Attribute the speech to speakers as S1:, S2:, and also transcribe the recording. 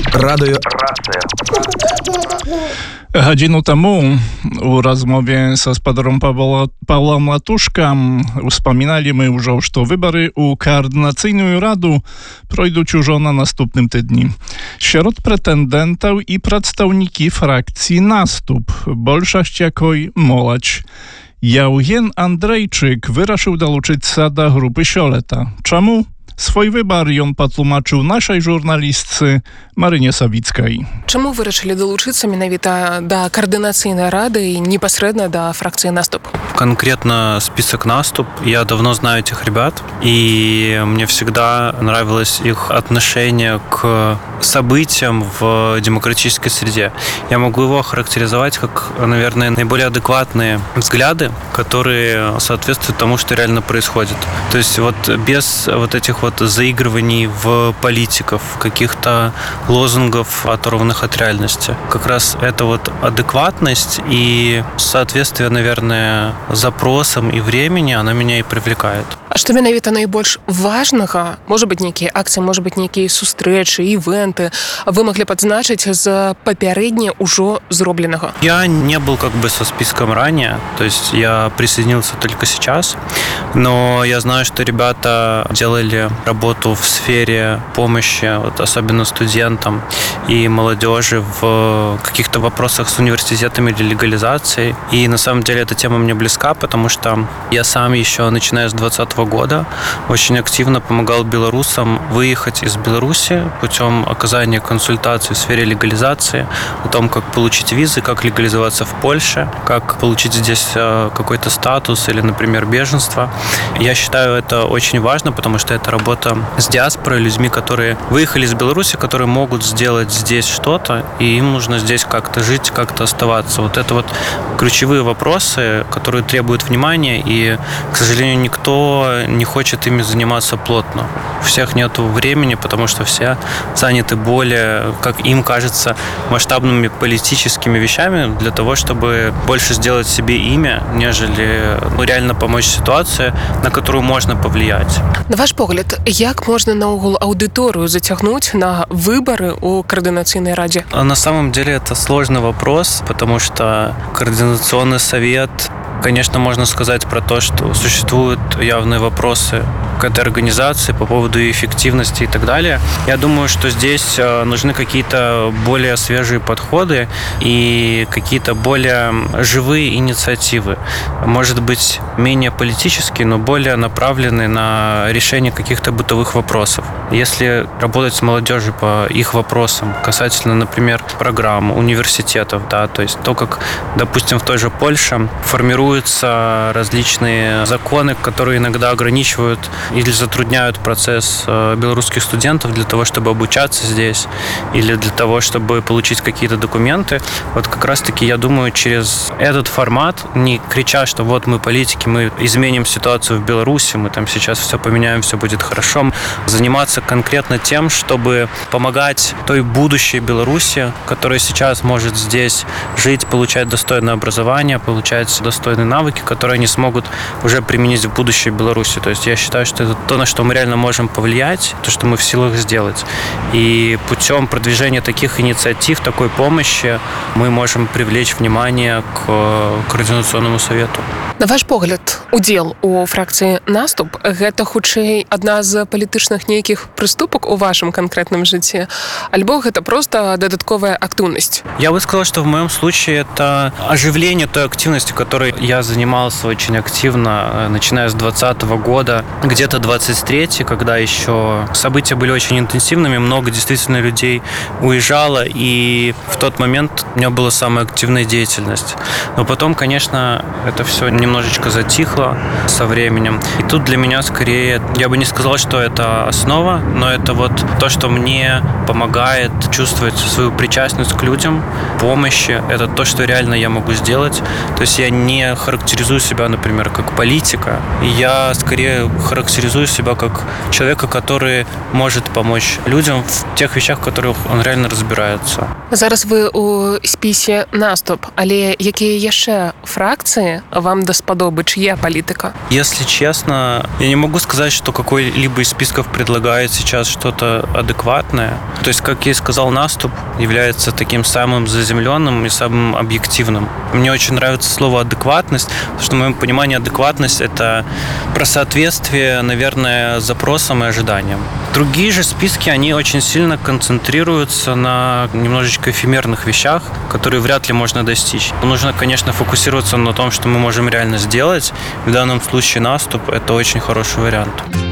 S1: Радыё.
S2: Гадзіну таму у размове са спадаром Павлом Латушкам успаміналі мы ўжо, што выбары ў каардынацыйную раду пройдуць ужо на наступным тыдні. Сярод прэтэндэнтаў і прадстаўнікі фракцыі «Наступ», большасць якой моладзь. Яўген Андрейчык вырашыў далучыцца да групы сёлета. Чаму? Свой выбар ён патлумачыў нашай журналістцы Марыне Савіцкай.
S3: Чаму вырашылі далучыцца менавіта да координационной рады и непосредственно до фракции «Наступ»?
S4: Конкретно список «Наступ». Я давно знаю этих ребят, и мне всегда нравилось их отношение к событиям в демократической среде. Я могу его охарактеризовать как, наверное, наиболее адекватные взгляды, которые соответствуют тому, что реально происходит. То есть вот без вот этих вот заигрываний в политиков, каких-то лозунгов, оторванных от реальности. Как раз это вот адекватность и соответствие, наверное, запросам и времени, она меня и привлекает.
S3: А што менавіта найбольш важнага? Можа быць, нейкія акцыі, можа быць, нейкія сустрэчы, івенты вы маглі б адзначыць з папярэдне ўжо зробленага?
S4: Я не был как бы со списком ранее, то есть я присоединился только сейчас, но я знаю, что ребята делали работу в сфере помощи, вот особенно студентам и молодежи в каких-то вопросах с университетами или легализацией. И на самом деле эта тема мне близка, потому что я сам еще, начиная с 2020 года, очень активно помогал белорусам выехать из Беларуси путем оказания консультаций в сфере легализации, о том, как получить визы, как легализоваться в Польше, как получить здесь какой-то статус или, например, беженство. Я считаю это очень важно, потому что это работа с диаспорой, людьми, которые выехали из Беларуси, которые могут сделать здесь что-то, и им нужно здесь как-то жить, как-то оставаться. Вот это вот ключевые вопросы, которые требуют внимания, и, к сожалению, никто не хочет ими заниматься плотно. У всех нет времени, потому что все заняты более, как им кажется, масштабными политическими вещами для того, чтобы больше сделать себе имя, нежели реально помочь ситуации, на которую можно повлиять.
S3: На ваш погляд, як можна наогул аудиторию затягнуть на выборы у координационной раде?
S4: На самом деле это сложный вопрос, потому что координационный совет, конечно, можно сказать про то, что существуют явные вопросы к этой организации по поводу ее эффективности и так далее. Я думаю, что здесь нужны какие-то более свежие подходы и какие-то более живые инициативы. Может быть, менее политические, но более направленные на решение каких-то бытовых вопросов. Если работать с молодежью по их вопросам, касательно, например, программ, университетов, да, то есть то, как, допустим, в той же Польше формируются различные законы, которые иногда ограничивают или затрудняют процесс белорусских студентов для того, чтобы обучаться здесь или для того, чтобы получить какие-то документы. Вот как раз-таки, я думаю, через этот формат, не крича, что вот мы политики, мы изменим ситуацию в Беларуси, мы там сейчас все поменяем, все будет хорошо, заниматься конкретно тем, чтобы помогать той будущей Беларуси, которая сейчас может здесь жить, получать достойное образование, получать достойные навыки, которые они смогут уже применить в будущей Беларуси. То есть я считаю, что это то, на что мы реально можем повлиять, то, что мы в силах сделать. И путем продвижения таких инициатив, такой помощи мы можем привлечь внимание к координационному совету.
S3: На ваш погляд, удзел у фракцыі «Наступ» гэта хутчэй адна з палітычных нейкіх прыступак у вашем конкретном жыцці, альбо гэта просто додатковая активность?
S4: Я бы сказал, что в моем случае это оживление той активности, которой я занимался очень активно, начиная с 2020 года, где-то 23-й, когда еще события были очень интенсивными, много действительно людей уезжало, и в тот момент у меня была самая активная деятельность. Но потом, конечно, это все немножечко затихло со временем. И тут для меня скорее, я бы не сказал, что это основа, но это вот то, что мне помогает чувствовать свою причастность к людям, помощи. Это то, что реально я могу сделать. То есть я не характеризую себя, например, как политика. Я скорее характеризую себя как человека, который может помочь людям в тех вещах, в которых он реально разбирается.
S3: Зараз вы у спісе «Наступ», але якія яшчэ фракцыі вам даспадобы, чья политика?
S4: Если честно, я не могу сказать, что какой-либо из списков предлагает сейчас что-то адекватное. То есть, как я и сказал, наступ является таким самым заземленным и самым объективным. Мне очень нравится слово «адекватность», потому что, в моем понимании, адекватность – это про соответствие, наверное, запросам и ожиданиям. Другие же списки, они очень сильно концентрируются на немножечко эфемерных вещах, которые вряд ли можно достичь. Нужно, конечно, фокусироваться на том, что мы можем реально сделать. В данном случае наступ – это очень хороший вариант.